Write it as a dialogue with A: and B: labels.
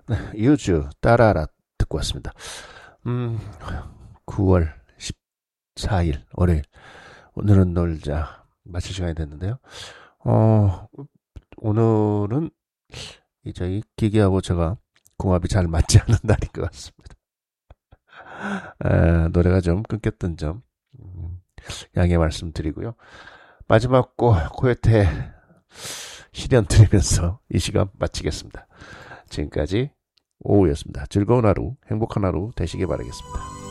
A: 유주 따라라 듣고 왔습니다. 9월 14일 월요일 오늘은 놀자 마칠 시간이 됐는데요. 오늘은 저희 기계하고 제가 궁합이 잘 맞지 않는 날인 것 같습니다. 노래가 좀 끊겼던 점 양해 말씀드리고요. 마지막 곡 코요태 실현 드리면서 이 시간 마치겠습니다. 지금까지 오후였습니다. 즐거운 하루, 행복한 하루 되시길 바라겠습니다.